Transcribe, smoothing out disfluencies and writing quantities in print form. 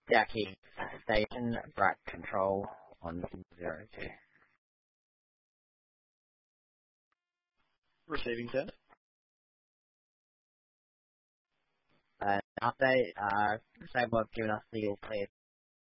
Jackie, station Brat Control on 02. Receiving send. Update, Sable have given us the all clear